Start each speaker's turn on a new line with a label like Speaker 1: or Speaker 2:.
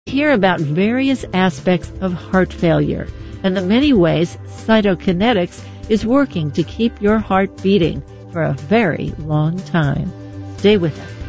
Speaker 1: Hear about various aspects of heart failure and the many ways Cytokinetics is working to keep your heart beating for a very long time. Stay with us.